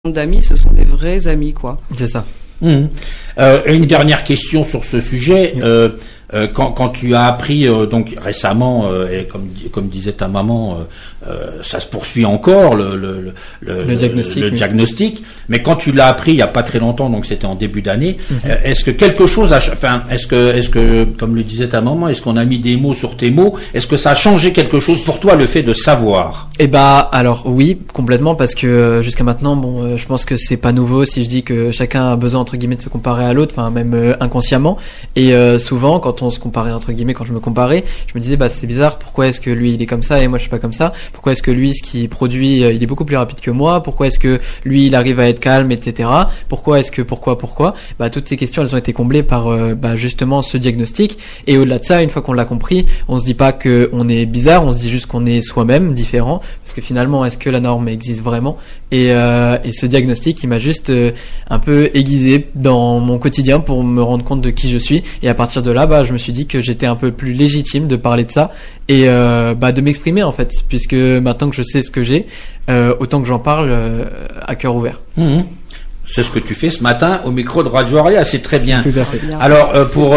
d'amis, ce sont des vrais amis, quoi. C'est ça. Une dernière question sur ce sujet. Quand tu as appris donc récemment, et comme disait ta maman, ça se poursuit encore le diagnostic. Mais quand tu l'as appris il y a pas très longtemps, donc c'était en début d'année, est-ce que quelque chose est-ce que comme le disait ta maman, est-ce qu'on a mis des mots sur tes mots? Est-ce que ça a changé quelque chose pour toi, le fait de savoir? Alors oui, complètement, parce que jusqu'à maintenant, je pense que c'est pas nouveau si je dis que chacun a besoin entre guillemets de se comparer à l'autre, enfin même inconsciemment. Et souvent, quand on se comparait entre guillemets, quand je me comparais, je me disais c'est bizarre, pourquoi est-ce que lui il est comme ça et moi je suis pas comme ça? Pourquoi est-ce que lui, ce qu'il produit, il est beaucoup plus rapide que moi? Pourquoi est-ce que lui il arrive à être calme, etc. Pourquoi toutes ces questions, elles ont été comblées par justement ce diagnostic. Et au-delà de ça, une fois qu'on l'a compris, on se dit pas que on est bizarre, on se dit juste qu'on est soi-même différent, parce que finalement, est-ce que la norme existe vraiment? Et ce diagnostic, il m'a juste un peu aiguisé dans mon quotidien pour me rendre compte de qui je suis. Et à partir de là, je me suis dit que j'étais un peu plus légitime de parler de ça et de m'exprimer en fait, puisque maintenant que je sais ce que j'ai, autant que j'en parle à cœur ouvert. C'est ce que tu fais ce matin au micro de Radio Aria, c'est très bien. Tout à fait. Alors pour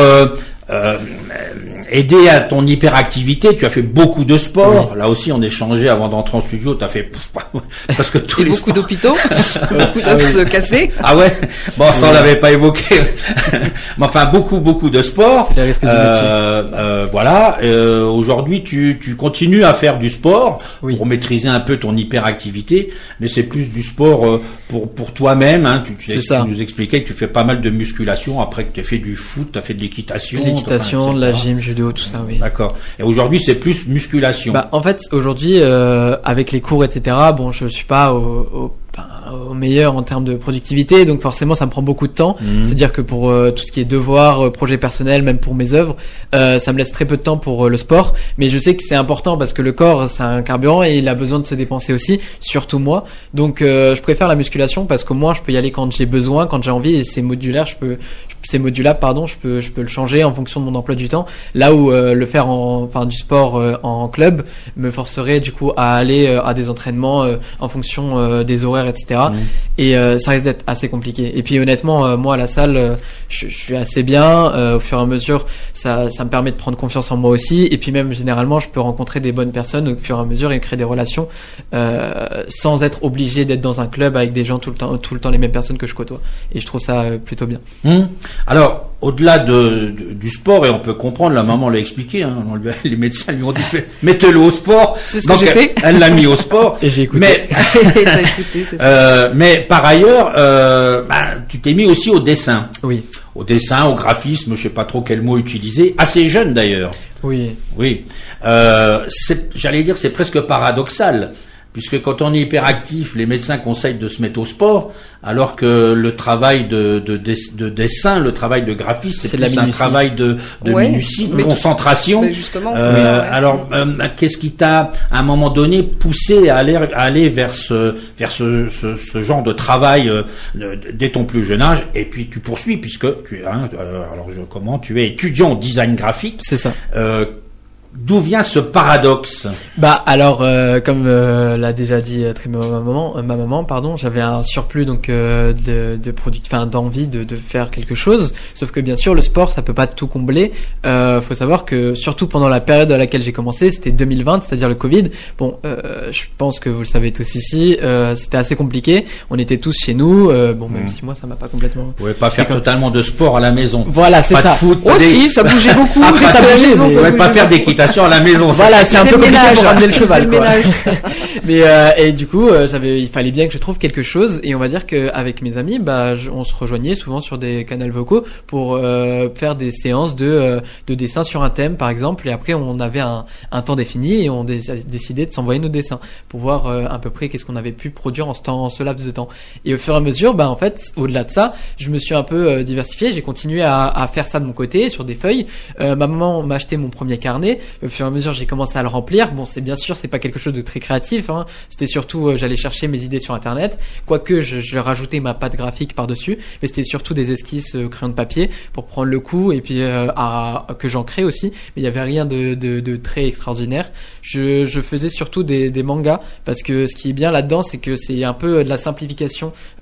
aider à ton hyperactivité, tu as fait beaucoup de sport. Oui. Là aussi, on échangeait avant d'entrer en studio. Tu as fait parce que tous et les beaucoup sports. d'hôpitaux, beaucoup d'os cassés. Ah ouais. Bon, ça on l'avait pas évoqué. Mais enfin, beaucoup de sport. C'est les risques du métier. Voilà. Aujourd'hui, tu continues à faire du sport pour maîtriser un peu ton hyperactivité, mais c'est plus du sport pour toi-même. Hein. Tu nous expliquais que tu fais pas mal de musculation après que tu as fait du foot, tu as fait de l'équitation. De la gym, judo, tout ça, oui. D'accord. Et aujourd'hui, c'est plus musculation. En fait, aujourd'hui, avec les cours, etc., je suis pas au meilleur en termes de productivité, donc forcément ça me prend beaucoup de temps. C'est-à-dire que pour tout ce qui est devoirs, projets personnels, même pour mes œuvres, ça me laisse très peu de temps pour le sport, mais je sais que c'est important parce que le corps c'est un carburant et il a besoin de se dépenser aussi, surtout moi. Donc je préfère la musculation parce qu'au moins je peux y aller quand j'ai besoin, quand j'ai envie, et c'est modulaire, je peux le changer en fonction de mon emploi du temps. Là où le faire du sport en club me forcerait du coup à aller à des entraînements en fonction des horaires, etc. Et ça risque d'être assez compliqué. Et puis honnêtement, moi à la salle, je suis assez bien. Au fur et à mesure, ça me permet de prendre confiance en moi aussi. Et puis même généralement, je peux rencontrer des bonnes personnes au fur et à mesure et créer des relations sans être obligé d'être dans un club avec des gens tout le temps les mêmes personnes que je côtoie. Et je trouve ça plutôt bien. Alors, au-delà du sport, et on peut comprendre, la maman l'a expliqué, les médecins lui ont dit mettez-le au sport. C'est ce que j'ai fait. Elle l'a mis au sport. Et j'ai écouté. Mais par ailleurs, tu t'es mis aussi au dessin. Oui. Au dessin, au graphisme, je sais pas trop quel mot utiliser. Assez jeune d'ailleurs. Oui. J'allais dire, c'est presque paradoxal. Puisque quand on est hyperactif, les médecins conseillent de se mettre au sport, alors que le travail de dessin, le travail de graphiste, c'est plus un travail de minutie, de concentration. Mais justement, qu'est-ce qui t'a, à un moment donné, poussé à aller vers ce genre de travail dès ton plus jeune âge? Et puis tu poursuis, puisque tu es étudiant en design graphique. C'est ça. D'où vient ce paradoxe? Comme l'a déjà dit très bien ma maman, j'avais un surplus d'envie de faire quelque chose. Sauf que bien sûr, le sport, ça peut pas tout combler. Faut savoir que surtout pendant la période à laquelle j'ai commencé, c'était 2020, c'est-à-dire le Covid. Je pense que vous le savez tous ici, c'était assez compliqué. On était tous chez nous. Même si moi, ça m'a pas complètement. Vous pouvez pas faire totalement de sport à la maison. Voilà, c'est pas ça. De foot, aussi, ça bougeait beaucoup. Après, ça bougeait. Vous pouvez pas faire d'équitation à la maison. Voilà, c'est un peu compliqué pour ramener le cheval, quoi. Mais et du coup, il fallait bien que je trouve quelque chose, et on va dire que avec mes amis, on se rejoignait souvent sur des canaux vocaux pour faire des séances de dessin sur un thème, par exemple, et après on avait un temps défini et on décidait de s'envoyer nos dessins pour voir à peu près qu'est-ce qu'on avait pu produire en ce laps de temps. Et au fur et à mesure, en fait, au-delà de ça, je me suis un peu diversifié. J'ai continué à faire ça de mon côté sur des feuilles. Ma maman m'a acheté mon premier carnet. au fur et à mesure j'ai commencé à le remplir. Bon, c'est bien sûr, c'est pas quelque chose de très créatif, hein. C'était surtout j'allais chercher mes idées sur internet, quoique je rajoutais ma patte graphique par-dessus, mais c'était surtout des esquisses crayon de papier pour prendre le coup et puis que j'en crée aussi, mais il y avait rien de très extraordinaire. Je faisais surtout des mangas parce que ce qui est bien là-dedans, c'est que c'est un peu de la simplification